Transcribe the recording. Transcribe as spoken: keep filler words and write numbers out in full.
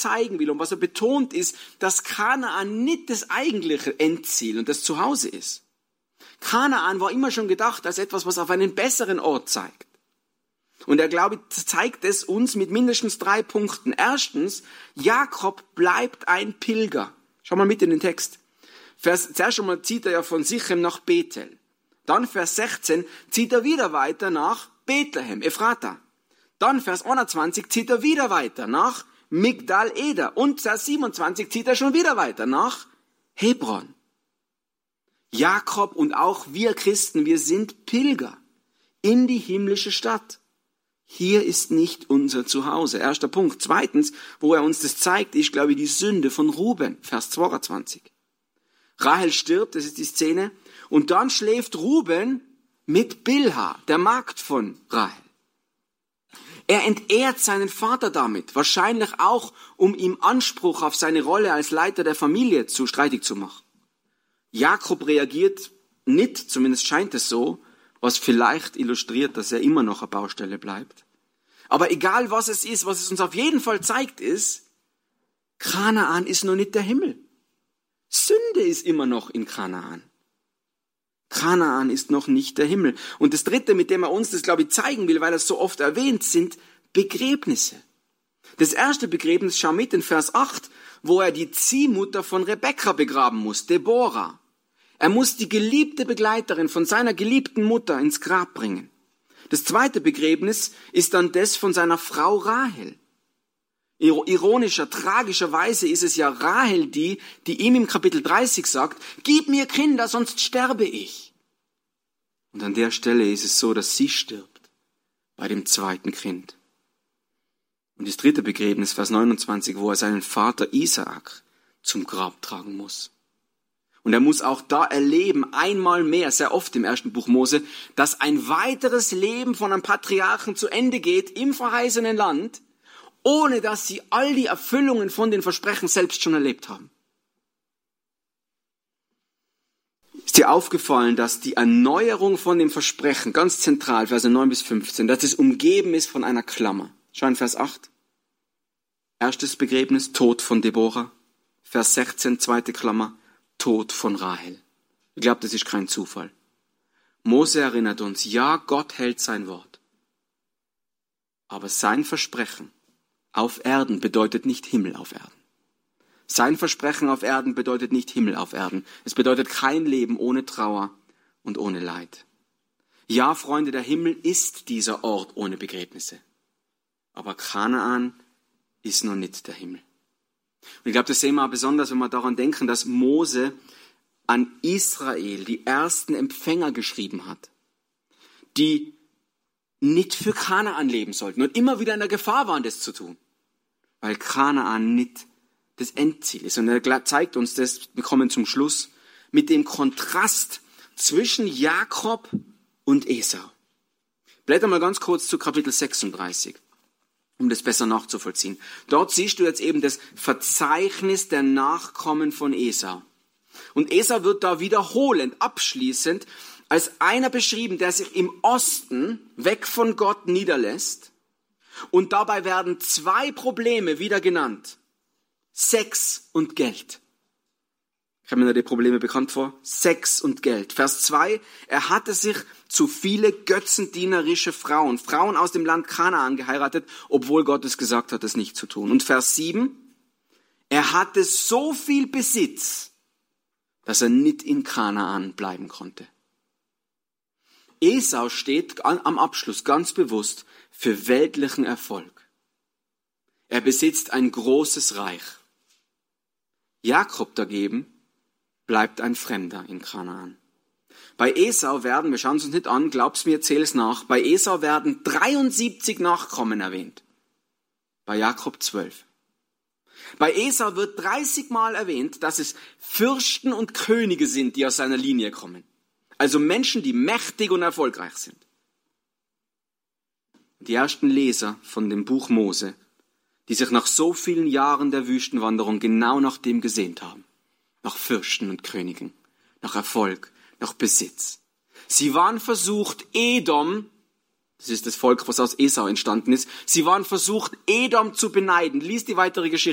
zeigen will und was er betont ist, dass Kanaan nicht das eigentliche Endziel und das Zuhause ist. Kanaan war immer schon gedacht als etwas, was auf einen besseren Ort zeigt. Und er, glaube ich, zeigt es uns mit mindestens drei Punkten. Erstens, Jakob bleibt ein Pilger. Schau mal mit in den Text. Vers, zuerst einmal zieht er ja von Sichem nach Bethel. Dann Vers sechzehn zieht er wieder weiter nach Bethlehem, Ephrata. Dann Vers einundzwanzig zieht er wieder weiter nach Migdal Eder. Und Vers siebenundzwanzig zieht er schon wieder weiter nach Hebron. Jakob und auch wir Christen, wir sind Pilger in die himmlische Stadt. Hier ist nicht unser Zuhause. Erster Punkt. Zweitens, wo er uns das zeigt, ist, glaube ich, die Sünde von Ruben. Vers zweiundzwanzig. Rahel stirbt, das ist die Szene. Und dann schläft Ruben mit Bilha, der Magd von Rahel. Er entehrt seinen Vater damit, wahrscheinlich auch, um ihm Anspruch auf seine Rolle als Leiter der Familie zu streitig zu machen. Jakob reagiert nicht, zumindest scheint es so, was vielleicht illustriert, dass er immer noch eine Baustelle bleibt. Aber egal was es ist, was es uns auf jeden Fall zeigt, ist, Kanaan ist noch nicht der Himmel. Sünde ist immer noch in Kanaan. Kanaan ist noch nicht der Himmel. Und das Dritte, mit dem er uns das, glaube ich, zeigen will, weil er es so oft erwähnt, sind Begräbnisse. Das erste Begräbnis, schau mit in Vers acht, wo er die Ziehmutter von Rebekka begraben muss, Deborah. Er muss die geliebte Begleiterin von seiner geliebten Mutter ins Grab bringen. Das zweite Begräbnis ist dann das von seiner Frau Rahel. Ironischer, tragischerweise ist es ja Rahel die, die ihm im Kapitel dreißig sagt, gib mir Kinder, sonst sterbe ich. Und an der Stelle ist es so, dass sie stirbt bei dem zweiten Kind. Und das dritte Begräbnis, Vers neunundzwanzig, wo er seinen Vater Isaak zum Grab tragen muss. Und er muss auch da erleben, einmal mehr, sehr oft im ersten Buch Mose, dass ein weiteres Leben von einem Patriarchen zu Ende geht im verheißenen Land, ohne dass sie all die Erfüllungen von den Versprechen selbst schon erlebt haben. Ist dir aufgefallen, dass die Erneuerung von dem Versprechen, ganz zentral, Verse neun bis fünfzehn, dass es umgeben ist von einer Klammer? Schau in Vers acht. Erstes Begräbnis, Tod von Deborah. Vers sechzehn, zweite Klammer, Tod von Rahel. Ich glaube, das ist kein Zufall. Mose erinnert uns, ja, Gott hält sein Wort. Aber sein Versprechen auf Erden bedeutet nicht Himmel auf Erden. Sein Versprechen auf Erden bedeutet nicht Himmel auf Erden. Es bedeutet kein Leben ohne Trauer und ohne Leid. Ja, Freunde, der Himmel ist dieser Ort ohne Begräbnisse. Aber Kanaan ist noch nicht der Himmel. Und ich glaube, das sehen wir besonders, wenn wir daran denken, dass Mose an Israel die ersten Empfänger geschrieben hat, die nicht für Kanaan leben sollten und immer wieder in der Gefahr waren, das zu tun. Weil Kanaan nicht das Endziel ist. Und er zeigt uns das, wir kommen zum Schluss, mit dem Kontrast zwischen Jakob und Esau. Blätter mal ganz kurz zu Kapitel sechsunddreißig, um das besser nachzuvollziehen. Dort siehst du jetzt eben das Verzeichnis der Nachkommen von Esau. Und Esau wird da wiederholend, abschließend, als einer beschrieben, der sich im Osten weg von Gott niederlässt. Und dabei werden zwei Probleme wieder genannt. Sex und Geld. Kommen mir die Probleme bekannt vor? Sex und Geld. Vers zwei, er hatte sich zu viele götzendienerische Frauen, Frauen aus dem Land Kanaan geheiratet, obwohl Gott es gesagt hat, das nicht zu tun. Und Vers sieben, er hatte so viel Besitz, dass er nicht in Kanaan bleiben konnte. Esau steht am Abschluss ganz bewusst für weltlichen Erfolg. Er besitzt ein großes Reich. Jakob dagegen bleibt ein Fremder in Kanaan. Bei Esau werden, wir schauen es uns nicht an, glaub's mir, zähl es nach, bei Esau werden dreiundsiebzig Nachkommen erwähnt. Bei Jakob zwölf. Bei Esau wird dreißig Mal erwähnt, dass es Fürsten und Könige sind, die aus seiner Linie kommen. Also Menschen, die mächtig und erfolgreich sind. Die ersten Leser von dem Buch Mose, die sich nach so vielen Jahren der Wüstenwanderung genau nach dem gesehnt haben. Nach Fürsten und Königen, nach Erfolg, nach Besitz. Sie waren versucht, Edom, das ist das Volk, was aus Esau entstanden ist, sie waren versucht, Edom zu beneiden. Lies die weitere Geschichte.